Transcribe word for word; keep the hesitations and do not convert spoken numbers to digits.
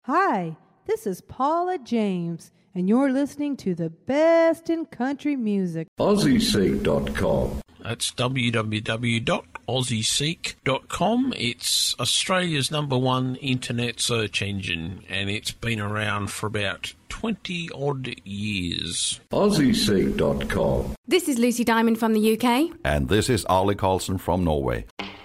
Hi, this is Paula James, and you're listening to the best in country music. Aussie Seek dot com. That's w w w dot aussie seek dot com. It's Australia's number one internet search engine, and it's been around for about twenty odd years. Aussie Seek dot com. This is Lucy Diamond from the U K. And this is Arlie Carlson from Norway.